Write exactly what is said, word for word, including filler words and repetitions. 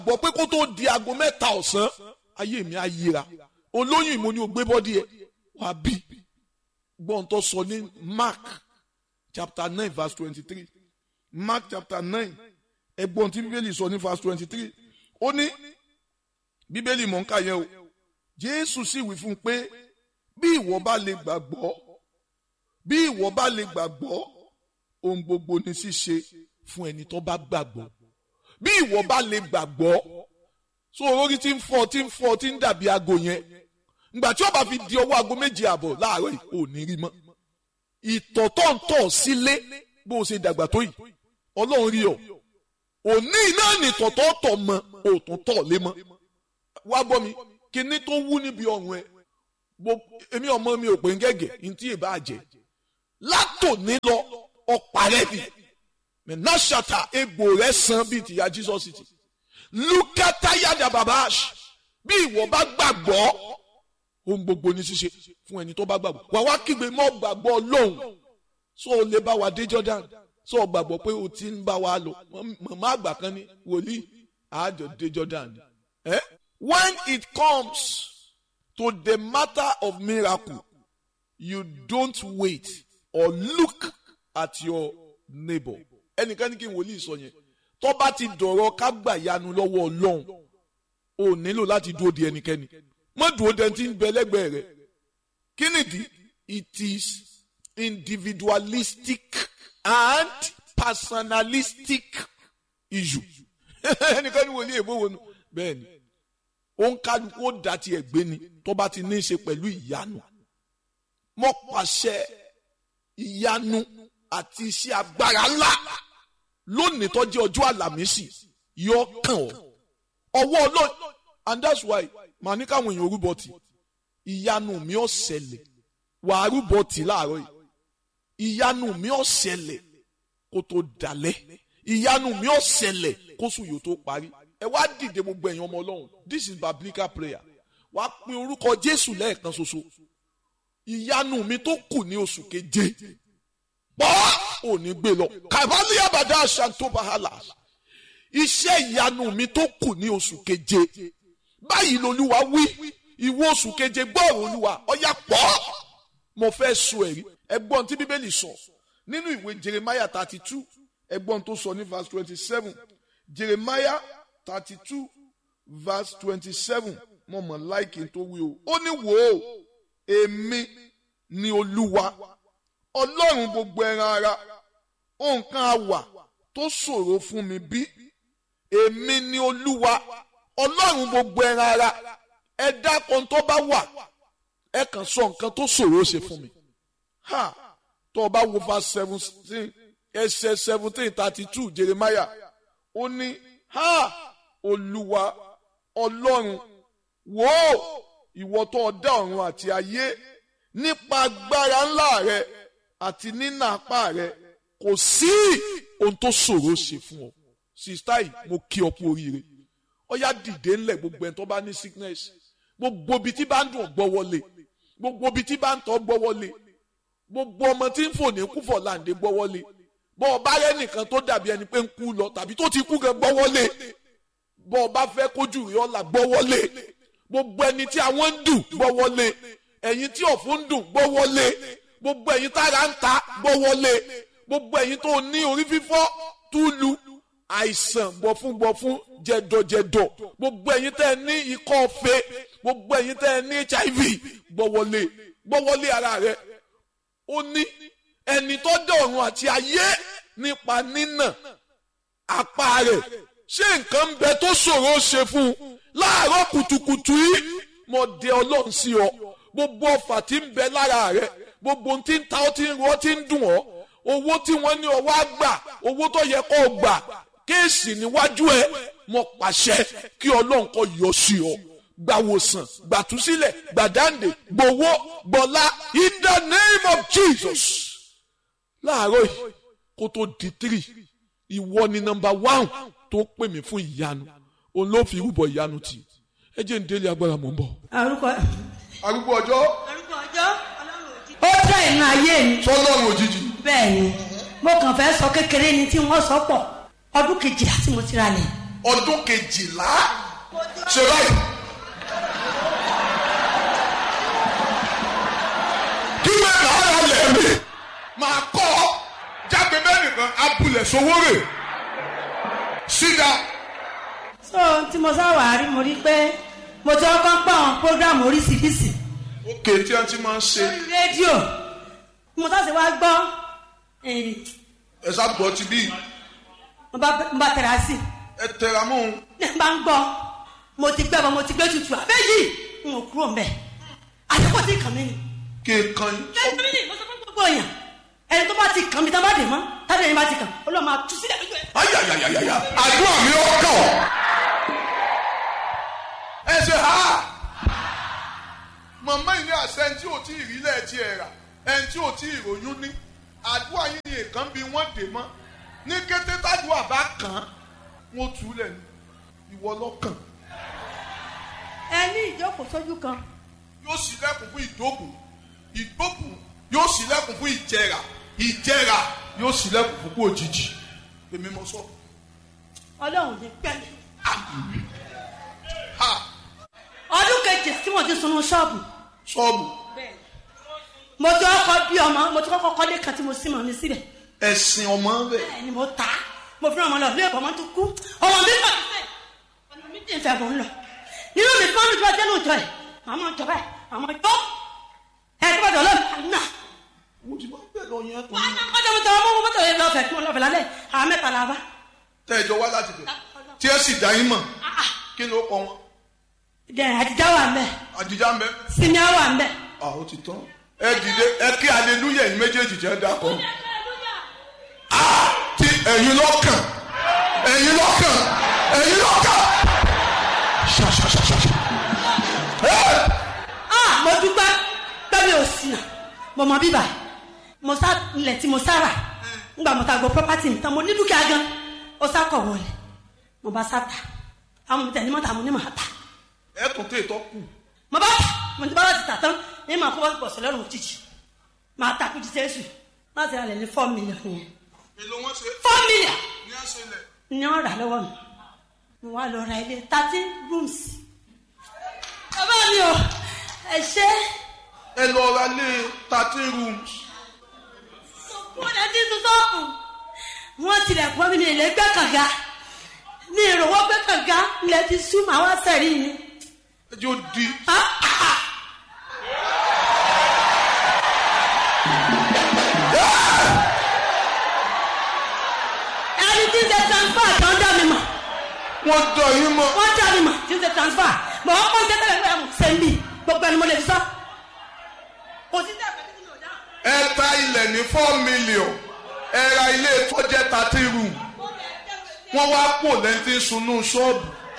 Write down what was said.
gbọ́ pé kó tó di aago mẹ́ta ọ̀sán ayé mi á yíra olóyún ìmọ̀ ni ò gbé bọ́dí ẹ̀ wá bí gbọ́n tó sọ ní Mark chapter nine verse twenty-three Mark chapter nine ẹgbọ́n tí bíbélì sọ ní verse twenty-three ó ní bíbélì mọ̀ ń kà yẹn o Jésù sì wí fún un pé bí ìwọ bá lè gbàgbọ́ bí ìwọ bá lè gbàgbọ́ ohun gbogbo ní ṣíṣe fún ẹni tó bá gbàgbọ́ bí ìwọ bá lè gbàgbọ́ so orí tí ń fọ́ tí ń fọ́ tí ń dàbí aago yẹn ìgbà tí ó bá fi di ọwọ́ aago méje àbọ̀ láàárọ̀ yìí ò ní rí mọ́ ìtọ̀ tó ń tọ̀ sílé bó o ṣe dàgbà tó yìí Ọlọ́run rí ọ òní náà nìtọ̀ tó tọ̀ mọ́ òtún tọ̀ lé mọ́ wá gbọ́ mi kíní tó wú níbi ọ̀run ẹ èmi ọmọ mi ò pè ń gẹ́gẹ́ ní tí èbá jẹ látòní lọ ọ̀pá rẹ̀ bì mẹ́nàṣàtà egbò rẹ̀ san bíi tìyá Jesus ti lukata yada babash bí ìwọ bá gbàgbọ́ ohun gbogbo ní ṣíṣe fún ẹni tó bá gbàgbọ́ wà wá kígbe mọ́ gbàgbọ́ lóhùn so o lè bá wa dé Jordan so o gbàgbọ́ pé o ti ń bá wa lọ màmá àgbà kan ní wòlíì àjọ dé Jordan eh? When it comes to the matter of miracle, you don't wait or look at your neighbor. Ẹnìkan ní kí n wòlíì sọ yẹn tó bá ti dọ̀rọ̀ ká gbà yanu lọ́wọ́ Ọlọ́run o nílò láti dúró di ẹnikẹ́ni má dúró dẹni tí ń bẹ lẹ́gbẹ̀ẹ́ rẹ̀ kí nìdí it is individualistic and personalistic issue ẹnìkan ní wòlíì èbó wo nu bẹ́ẹ̀ ni òun kálukú ó dá tiẹ̀ gbé ni tó bá ti ní í ṣe pẹ̀lú ìyanu mo pàṣẹ ìyanu àti iṣẹ́ agbára ńlá lónìí tó jẹ́ ọjọ́ àlàmísì yóò kàn ọ́ ọwọ́ Ọlọ́run and that's why màá ní káwọn èèyàn rúbọ tì ìyanu mi ò ṣẹlẹ̀ wàá rúbọ tì láàárọ̀ yìí ìyanu mi ò ṣẹlẹ̀ kó tó dalẹ̀ ìyanu mi ò ṣẹlẹ̀ kó sùn yóò tó parí ẹ wá dìde gbogbo ẹ̀yin ọmọ Ọlọ́run this is biblical prayer wàá pe orúkọ Jésù lẹ́ẹ̀kan ṣoṣo ìyanu mi tó kù ní oṣù keje pọ́ ò ní gbé lọ kàbálí àbàdà àṣàntòbáhálà iṣẹ́ ìyanu mi tó kù ní oṣù keje báyìí lolúwa wí ìwọ oṣù keje gbọ́rọ̀ Olúwa ọ̀yà pọ́ mo fẹ́ sọ ẹ̀rí ẹgbọ́n tí Bíbélì sọ nínú ìwé Jeremiah thirty two ẹgbọ́n tó sọ ní verse twenty seven Jeremiah thirty two verse twenty seven mo mọ̀ láìkí tó wí o ó ní wò ó èmi ni Olúwa Ọlọ́run gbogbo ẹran ara nǹkan àwà tó ṣòro fún mi bí èmi ni Olúwa Ọlọ́run gbogbo ẹran ara ẹ dákun tó bá wà ẹ kàn sọ nǹkan tó ṣòro ṣe fún mi ha tó bá wo verse seventeen ẹsẹ̀ seventeen thirty two Jeremiah ó ní ha Olúwa Ọlọ́run wò ó ìwọ tó dá ọ̀run àti ayé nípa agbára ńlá rẹ àti nínà apá rẹ kò sí ohun tó ṣòro ṣe fún ọ sista yìí mo kí ọ kú oríire ó yá dìde ńlẹ̀ gbogbo ẹni tó bá ní sickness gbogbo ibi tí bá ń dùn gbọ́ wọlé gbogbo ibi tí bá ń tọ́ gbọ́ wọlé gbogbo ọmọ tí ń fò ní kú fọ̀ láǹdé gbọ́ wọlé bọ́ ọ bá rẹ́ nìkan tó dàbí ẹni pé ń kú lọ tàbí tó ti kú gan gbọ́ wọlé bọ́ ọ bá fẹ́ kójú rí ọ̀la gbọ́ wọlé gbogbo ẹni tí àwọn ń dùn gbọ́ wọlé ẹ̀yin tí ọ̀fun ń dùn gbọ́ wọlé gbogbo ẹ̀yin tára ń ta gbọ́ wọlé gbogbo ẹ̀yin tó ní orí fífọ́ túlù àìsàn gbọ̀fúngbọ̀fún jẹ̀dọ̀jẹ̀dọ̀ gbogbo ẹ̀yin tẹ́ ẹ ní ikọ́ ọ̀fẹ́ gbogbo ẹ̀yin tẹ́ ẹ ní H I V gbọ́ wọlé gbọ́ wọlé ara rẹ ó ní ẹni tó dá ọ̀run àti ayé nípa nínà apá rẹ̀ ṣé nǹkan ń bẹ tó ṣòro ṣe fún un láàárọ̀ kùtùkùtù yìí mo dé Ọlọ́run sí ọ gbogbo ọfà tí ń bẹ lára rẹ gbogbo ohun tí ń ta ọ tí ń rọ tí ń dùn ọ owó tí wọ́n ní ọwọ́ àgbà owó tó yẹ kó gbà kéèsì níwájú ẹ mo pàṣẹ kí Ọlọ́run kó yọ sí ọ gbàwòsàn gbàtúsílẹ̀ gbàdáǹdè gbowó gbọlá in the name of Jesus láàárọ̀ yìí kó tó di three ìwọ ni number one tó pè mí fún ìyanu òun ló fi rúbọ ìyanu tì ẹ jẹ́ ń délé agbára mọ̀ ń bọ̀. arúgbó arúgbó ọjọ́. arúgbó ọjọ́ ó dá ìnú ayé mi. sọlọ́run òjijì. bẹ́ẹ̀ ni mo kàn fẹ́ sọ kékeré ni tí wọ́n sọ pọ̀ ọdún kejìlá tí mo ti ra lẹ̀ ọdún kejìlá ṣe báyìí. kí mẹ́rin ara lẹ̀ mí máa kọ́ jágbe bẹ́ẹ̀ nìkan abúlẹ̀ sowórè síga. so tí mo sáwà rí mo rí pé mo ti ọkọ pa àwọn program oríṣiríṣi. òkè tí a ti máa ń ṣe. lórí rédíò mo sáṣe wá gbọ́. ẹ sá gbọ́ ti bí. mo bá tẹ̀ra sí. ẹ tẹ̀ra mọ́ òun. ní bá ń gbọ́ mo ti gbẹ́ bọ́ mo ti gbé tutù àbẹ́yì n ò kúrò mbẹ́ àtẹ́kọ̀ tí kàn mí ni. kí n kan yín. kí n kàn mí ni mo sọ fún gbogbo èèyàn ẹni tó bá ti kàn mí tá bá dè mọ́ tábìlì ẹni bá ti kàn ó lọ́ọ́ máa tú sílẹ̀ lójú ẹ̀. ayayayaya àdúrà mi ó kàn ọ́. ẹ ṣe ha màmá yìí ní àṣẹ ẹni tí ò tí ì rí lẹ́ẹ̀tì ẹ̀ rà ẹni tí ò tí ì ròyún ní àdúrà yìí ni èèkàn bí wọ́n dè mọ́ ní kété tádùá bá kàn án wọ́n tú lẹ̀ ní ìwọ lọ́kàn. ẹ ní ìjókòó sójú kan. yóò ṣílẹ̀kùn fún ìdókòó ìdókòó yóò ṣílẹ̀kùn fún ìjẹrà ìjẹrà yóò ṣílẹ̀kùn fún kú òjijì èmi mọ sọ. ọlọ́run ní pẹ́ẹ́lí. ọdún kejì tí wọ́n ti sunu ṣọ́ọ̀bù. ṣọ́ọ̀bù. mo ti kọ́kọ́ bí ọmọ mo ti kọ́kọ́ kọ́lé kan tí mo sì mọ̀ mi síbẹ̀. ẹ̀sìn ọmọ rẹ̀. bẹ́ẹ̀ ni mo ta mo fi ọmọ lọ bí ọmọ tó kú ọmọ mi kọ́ mi fẹ́ ọmọ mi dì í fẹ́ bọ̀ ń lọ nínú mi fún mi tí wọ́n tẹ́lẹ̀ òjò ẹ̀ àmọ́ ìjọba ẹ̀ àmọ́ ìjọ ẹ̀ tó bá dọ̀ lọ́ọ̀ náà. mo ti máa ń bẹ̀ lọ yẹn tó wọ́n á kọjá mo tẹ ọmọ mo tẹ ọ lọ́ọ̀fẹ́ kí wọ́n lọ́ọ̀fẹ́ lálẹ́ àwọn mẹ́ta la bá. tẹ́ ẹ jọ wá láti bẹ̀ tí ẹ sì dá yín mọ̀ kí ló kọ wọn. àdìjá wà ń bẹ̀. àdìjá ń bẹ̀. sinmi wà ń bẹ̀. àwọn ti tán ẹ dìde ẹ kí aleluya yìí méjèèjì jẹ́ dákọ̀. ti ẹ̀yin lọ́kàn ẹ̀yin lọ́kàn ẹ̀yin lọ́kàn. ṣàṣàṣàṣà. mo dúpẹ́ pẹ́ẹ́lí òsì náà mo mọ bíbà mo sá ilẹ̀ tí mo sára ngbà mo ta gbọ́ property mi tán mo ní dúkìá gan ó sá kọ̀ wọlé mo bá sá ta àwọn mi tẹ̀ ní mọ́ta mo ní màá ta. ẹ tún tẹ ìtọ́ kù. mo bá ta mo ti bá wá ti tà tán ní màá kó wá pọ̀ sí lọ́rùn òjijì màá ta kùtì sẹ́sù láti rà lẹ̀ ní four million yẹn. èlò wọn ṣe. four million. ní ẹsẹ̀ lẹ̀. ní wọ́n rà lọ́wọ́ mi mo wá lọ ra ilé thirteen rooms. bàbá mi ò ẹ ṣe. ẹ lọ ra lé thirteen rooms. wọ́n lè dín sọ́ọ̀bù wọ́n tilẹ̀ pọ́n mi ní ilé gbẹ́ kànga ní ìrọ̀wọ́ gbẹ́ kànga ilẹ̀ ti sú màá wá sẹ̀rí mi. ẹ jẹ́ ó di. ẹni tí ń ṣe transfer tó ń dá mi mọ̀. wọ́n dọ̀ yín mọ́. wọ́n dá mi mọ̀ tí ń ṣe transfer mọ̀ wọ́n kọ́ ń tẹ́tẹ́ lẹ́gbẹ̀ẹ́ mọ̀ sẹ́ńbì gbogbo ẹni mo lè fi sọ. kò sí dẹ́gbẹ̀ẹ́ tí mo dá. ẹ ta ilẹ̀ ní four million ẹ ra ilé tó jẹ́ thirteen room wọ́n wá pò lẹ́ńtí sunú ṣọ́ọ̀bù